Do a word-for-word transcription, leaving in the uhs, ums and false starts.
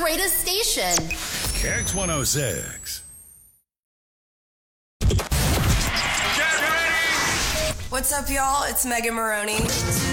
greatest station. Kicks one oh six. What's up, y'all? It's Megan Maroney.